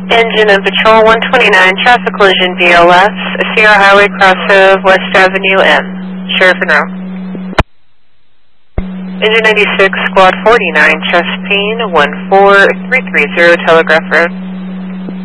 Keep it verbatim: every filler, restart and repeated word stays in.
Engine and Patrol one twenty-nine, traffic collision B L S, Sierra Highway, cross of West Avenue N. Sheriff Monroe. Engine ninety-six, Squad forty-nine, Chesapeake one four three three zero, Telegraph Road.